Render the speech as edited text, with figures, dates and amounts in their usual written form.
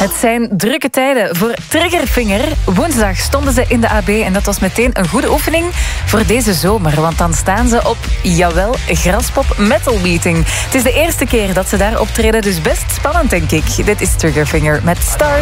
Het zijn drukke tijden voor Triggerfinger. Woensdag stonden ze in de AB en dat was meteen een goede oefening voor deze zomer. Want dan staan ze op, jawel, Graspop Metal Meeting. Het is de eerste keer dat ze daar optreden, dus best spannend, denk ik. Dit is Triggerfinger met Stars.